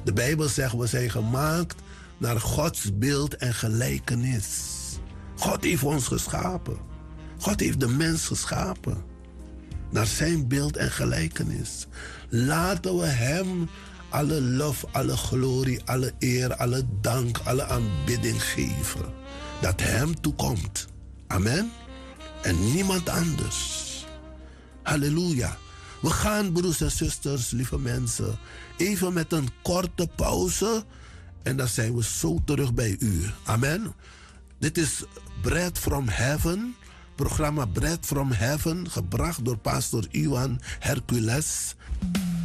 De Bijbel zegt, we zijn gemaakt naar Gods beeld en gelijkenis. God heeft ons geschapen. God heeft de mens geschapen. Naar zijn beeld en gelijkenis. Laten we hem alle lof, alle glorie, alle eer, alle dank, alle aanbidding geven. Dat hem toekomt. Amen. En niemand anders. Halleluja. We gaan, broers en zusters, lieve mensen, even met een korte pauze. En dan zijn we zo terug bij u. Amen. Dit is Bread from Heaven. Programma Bread from Heaven, gebracht door pastor Iwan Hercules.